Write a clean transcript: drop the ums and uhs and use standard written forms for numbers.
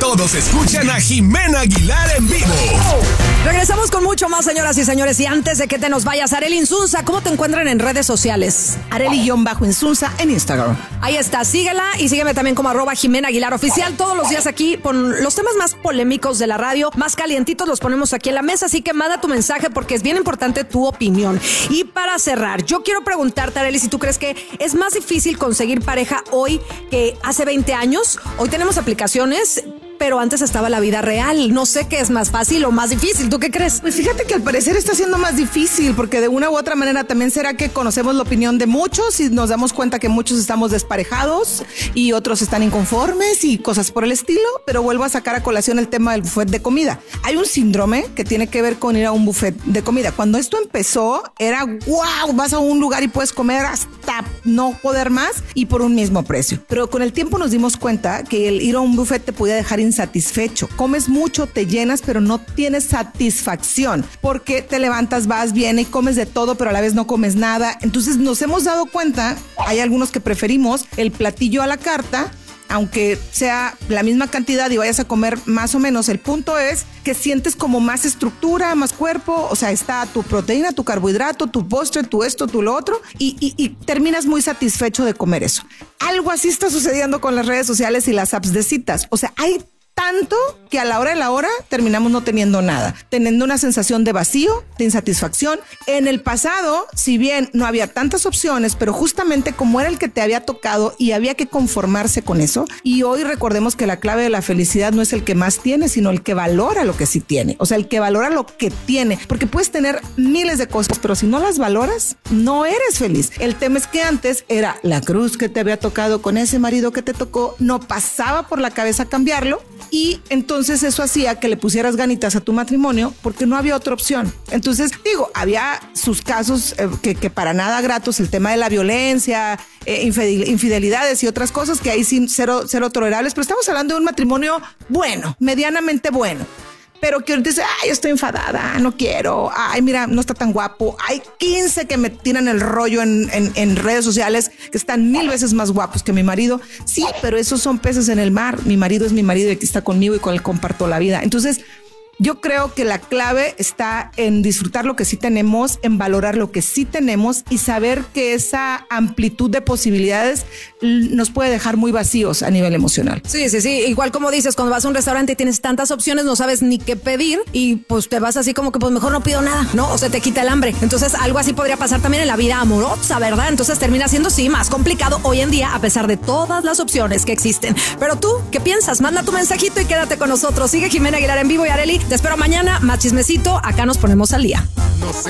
todos escuchan a Jimena Aguilar en vivo. Regresamos con mucho más, señoras y señores. Y antes de que te nos vayas, Arely Insunza, ¿cómo te encuentran en redes sociales? Arely-Insunza en Instagram. Ahí está, síguela y sígueme también como @Jimena Aguilar Oficial. Todos los días aquí con los temas más polémicos de la radio, más calientitos, los ponemos aquí en la mesa. Así que manda tu mensaje porque es bien importante tu opinión. Y para cerrar, yo quiero preguntarte, Arely, si tú crees que es más difícil conseguir pareja hoy que hace 20 años. Hoy tenemos aplicaciones, pero antes estaba la vida real. No sé qué es más fácil o más difícil. ¿Tú qué crees? Pues fíjate que al parecer está siendo más difícil porque de una u otra manera también será que conocemos la opinión de muchos y nos damos cuenta que muchos estamos desparejados y otros están inconformes y cosas por el estilo, pero vuelvo a sacar a colación el tema del buffet de comida. Hay un síndrome que tiene que ver con ir a un buffet de comida. Cuando esto empezó era wow, vas a un lugar y puedes comer hasta no poder más y por un mismo precio. Pero con el tiempo nos dimos cuenta que el ir a un buffet te podía dejar insatisfecho. Comes mucho, te llenas, pero no tienes satisfacción porque te levantas, vas, vienes y comes de todo, pero a la vez no comes nada. Entonces nos hemos dado cuenta, hay algunos que preferimos el platillo a la carta, aunque sea la misma cantidad y vayas a comer más o menos. El punto es que sientes como más estructura, más cuerpo, o sea, está tu proteína, tu carbohidrato, tu postre, tu esto, tu lo otro, y terminas muy satisfecho de comer eso. Algo así está sucediendo con las redes sociales y las apps de citas. O sea, hay tanto que a la hora de la hora terminamos no teniendo nada, teniendo una sensación de vacío, de insatisfacción. En el pasado, si bien no había tantas opciones, pero justamente como era el que te había tocado y había que conformarse con eso, y hoy recordemos que la clave de la felicidad no es el que más tiene, sino el que valora lo que sí tiene, o sea, el que valora lo que tiene, porque puedes tener miles de cosas, pero si no las valoras, no eres feliz. El tema es que antes era la cruz que te había tocado con ese marido que te tocó, no pasaba por la cabeza cambiarlo, y entonces eso hacía que le pusieras ganitas a tu matrimonio porque no había otra opción. Entonces, digo, había sus casos que para nada gratos, el tema de la violencia, infidelidades y otras cosas que ahí sí cero tolerables, pero estamos hablando de un matrimonio bueno, medianamente bueno. Pero que ahorita dice, ay, estoy enfadada, no quiero, ay, mira, no está tan guapo. Hay 15 que me tiran el rollo en redes sociales que están 1000 veces más guapos que mi marido. Sí, pero esos son peces en el mar. Mi marido es mi marido y aquí está conmigo y con él comparto la vida. Entonces, yo creo que la clave está en disfrutar lo que sí tenemos, en valorar lo que sí tenemos y saber que esa amplitud de posibilidades nos puede dejar muy vacíos a nivel emocional. Sí. Igual como dices, cuando vas a un restaurante y tienes tantas opciones, no sabes ni qué pedir y pues te vas así como que pues mejor no pido nada, ¿no? O se te quita el hambre. Entonces algo así podría pasar también en la vida amorosa, ¿verdad? Entonces termina siendo sí más complicado hoy en día a pesar de todas las opciones que existen. Pero tú, ¿qué piensas? Manda tu mensajito y quédate con nosotros. Sigue Jimena Aguilar en vivo y Arely. Te espero mañana, más chismecito, acá nos ponemos al día. No sé